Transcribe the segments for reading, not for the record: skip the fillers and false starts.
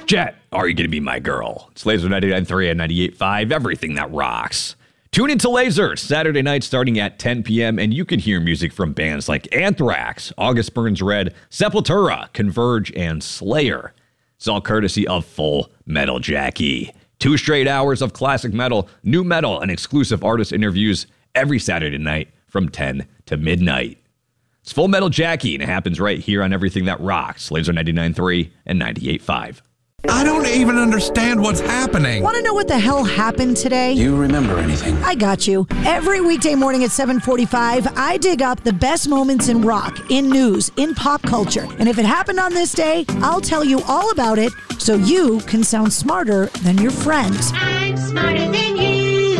Jet, are you going to be my girl? It's Laser 99.3 and 98.5, everything that rocks. Tune into Laser Saturday night starting at 10 p.m. and you can hear music from bands like Anthrax, August Burns Red, Sepultura, Converge, and Slayer. It's all courtesy of Full Metal Jackie. 2 straight hours of classic metal, new metal, and exclusive artist interviews every Saturday night from 10 to midnight. It's Full Metal Jackie, and it happens right here on Everything That Rocks, Laser 99.3 and 98.5. I don't even understand what's happening. Want to know what the hell happened today? Do you remember anything? I got you. Every weekday morning at 7:45, I dig up the best moments in rock, in news, in pop culture. And if it happened on this day, I'll tell you all about it so you can sound smarter than your friends. I'm smarter than you.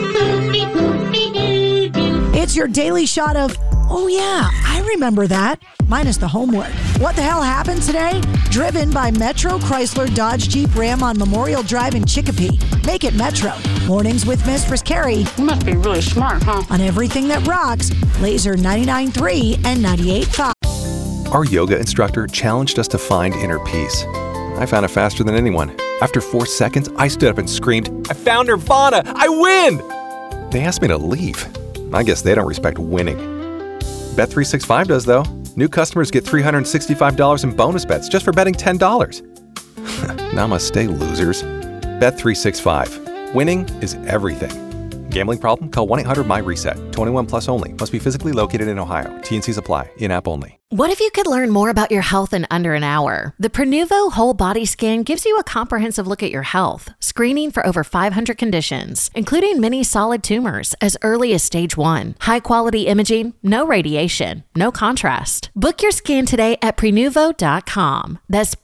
It's your daily shot of, oh yeah, I remember that, minus the homework. What the hell happened today? Driven by Metro Chrysler Dodge Jeep Ram on Memorial Drive in Chicopee. Make it Metro. Mornings with Mistress Carrie. You must be really smart, huh? On Everything That Rocks, Laser 99.3 and 98.5. Our yoga instructor challenged us to find inner peace. I found it faster than anyone. After 4 seconds, I stood up and screamed, "I found Nirvana! I win!" They asked me to leave. I guess they don't respect winning. Bet365 does, though. New customers get $365 in bonus bets just for betting $10. Namaste, losers. Bet365. Winning is everything. Gambling problem? Call 1-800-MY-RESET. 21 plus only. Must be physically located in Ohio. T&Cs apply. In-app only. What if you could learn more about your health in under an hour? The Prenuvo Whole Body Scan gives you a comprehensive look at your health, screening for over 500 conditions, including many solid tumors as early as stage 1. High-quality imaging, no radiation, no contrast. Book your scan today at Prenuvo.com. That's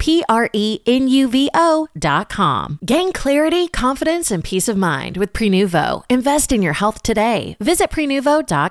Prenuvo.com. Gain clarity, confidence, and peace of mind with Prenuvo. Invest in your health today. Visit Prenuvo.com.